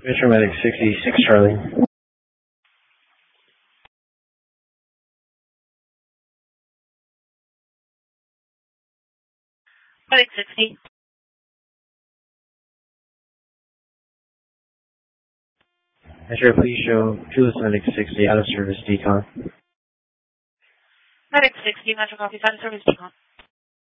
Metro Medic 66 Charlie. Medic 60. Metro, please show Julius Medic 60 out of service decon. Medic 60, Metro copy, out of service decon.